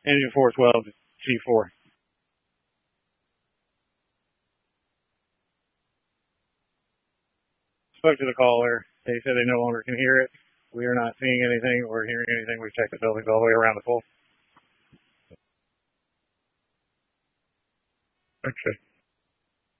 Engine 412 G4. Spoke to the caller. They said they no longer can hear it. We are not seeing anything or hearing anything. We've checked the buildings all the way around the pool. Okay.